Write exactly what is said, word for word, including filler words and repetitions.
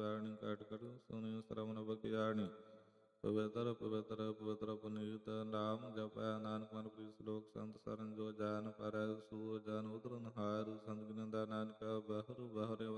ਬਾਣੀ ਕਟ ਕਟ ਸੁਣੀ ਸਰਵਨ ਬਖਿਆਣੀ। ਪਵਿੱਤਰ ਪਵਿੱਤਰ ਪਵਿੱਤਰ ਪੁਨੀਤ ਨਾਮ ਜਪੈ ਨਾਨਕ ਮਨ ਪ੍ਰੀਤ ਸ਼ਲੋਕ ਸੰਤ ਸਰਨ ਜੋ ਜਾਨ ਪਰੈ ਸੂਰ ਜਨ ਉਦਰ ਨਹਾਰ ਸੰਤ ਗਿਨੰਦਾ ਨਾਨਕ ਬਹਿਰ ਬਹਿਰ